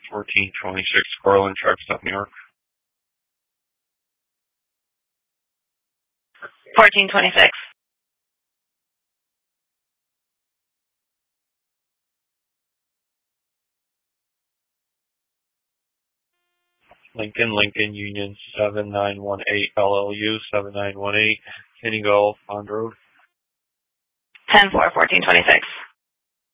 1426 Garland, Trackstop, New York. 1426. Lincoln Union 7918 LLU 7918 Kenny Golf Pond Road. 10-4, 1426.